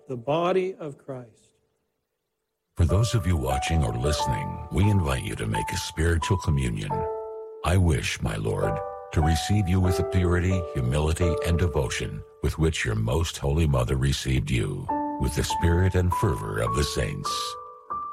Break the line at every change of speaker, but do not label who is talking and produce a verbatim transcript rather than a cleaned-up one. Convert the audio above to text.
the body of Christ.
For those of you watching or listening, we invite you to make a spiritual communion. I wish, my Lord, to receive you with the purity, humility, and devotion with which your most holy mother received you, with the spirit and fervor of the saints.